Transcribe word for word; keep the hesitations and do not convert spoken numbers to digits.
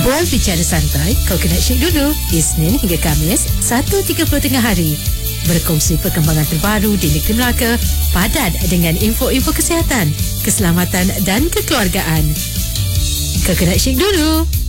Buat bicara santai, Coconut Shake dulu. Isnin hingga Khamis, satu tiga puluh tengah hari. Berkongsi perkembangan terbaru di negeri Melaka, padat dengan info-info kesihatan, keselamatan dan kekeluargaan. Coconut Shake dulu.